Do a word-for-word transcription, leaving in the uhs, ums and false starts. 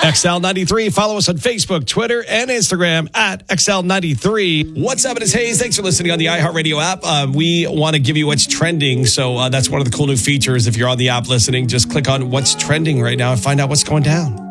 X L ninety-three. Follow us on Facebook, Twitter, and Instagram at X L ninety-three. What's up? It is Hayes. Thanks for listening on the iHeartRadio app. Uh, we want to give you what's trending. So uh, that's one of the cool new features. If you're on the app listening, just click on what's trending right now and find out what's going down.